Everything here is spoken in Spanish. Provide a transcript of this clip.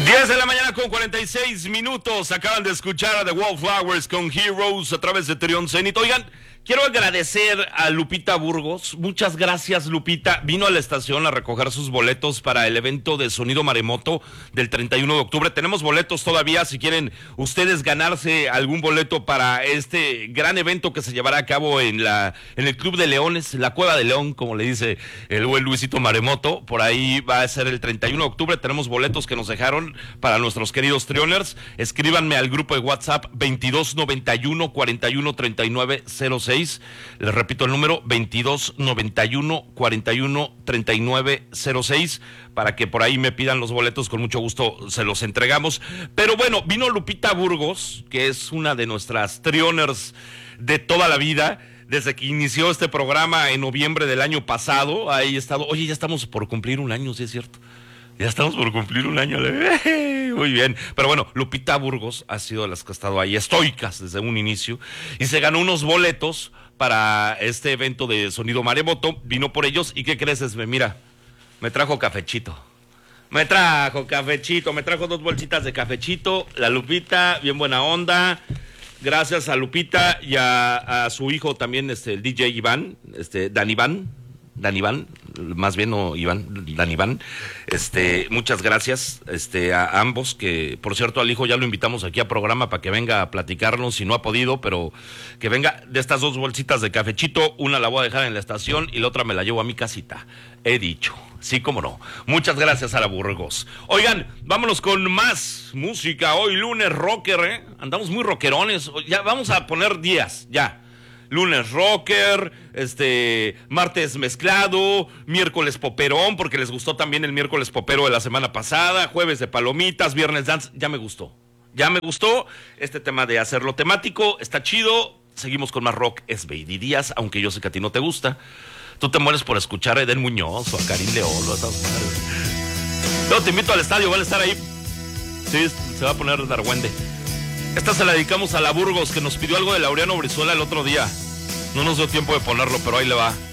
10 de la mañana con 46 minutos. Acaban de escuchar a The Wallflowers con Heroes a través de Trión Zenit. Oigan, quiero agradecer a Lupita Burgos. Muchas gracias, Lupita. Vino a la estación a recoger sus boletos para el evento de Sonido Maremoto del 31 de octubre. Tenemos boletos todavía. Si quieren ustedes ganarse algún boleto para este gran evento que se llevará a cabo en el Club de Leones, la Cueva de León, como le dice el buen Luisito Maremoto. Por ahí va a ser el 31 de octubre. Tenemos boletos que nos dejaron para nuestros queridos Trioners. Escríbanme al grupo de WhatsApp 2291 41 39 06. Les repito el número 2291 41 39 06 para que por ahí me pidan los boletos. Con mucho gusto se los entregamos. Pero bueno, vino Lupita Burgos, que es una de nuestras Trioners de toda la vida. Desde que inició este programa en noviembre del año pasado, ahí he estado. Oye, ya estamos por cumplir un año, ¿sí es cierto? Ya estamos por cumplir un año. Muy bien. Pero bueno, Lupita Burgos ha sido de las que ha estado ahí estoicas desde un inicio y se ganó unos boletos para este evento de Sonido Maremoto. Vino por ellos y ¿qué crees, Esme? Mira, me trajo cafechito. Me trajo 2 bolsitas de cafechito. La Lupita, bien buena onda. Gracias a Lupita y a su hijo también, el DJ Iván, Dan Iván, más bien no Iván, Dan Iván. Muchas gracias a ambos, que por cierto al hijo ya lo invitamos aquí a programa para que venga a platicarnos, si no ha podido, pero que venga. De estas 2 bolsitas de cafechito, una la voy a dejar en la estación y la otra me la llevo a mi casita. He dicho, sí, cómo no. Muchas gracias a la Burgos. Oigan, vámonos con más música. Hoy lunes rocker, andamos muy rockerones. Ya vamos a poner días, ya. Lunes rocker, martes mezclado, miércoles poperón, porque les gustó también el miércoles popero de la semana pasada, jueves de palomitas, viernes dance. Ya me gustó este tema de hacerlo temático, está chido. Seguimos con más rock, es Baby Díaz, aunque yo sé que a ti no te gusta. Tú te mueres por escuchar a Edén Muñoz o a Karim León o a esas madres. Luego te invito al estadio, van a estar ahí. Sí, se va a poner Darwende. Esta se la dedicamos a la Burgos, que nos pidió algo de Laureano Brizuela el otro día. No nos dio tiempo de ponerlo, pero ahí le va.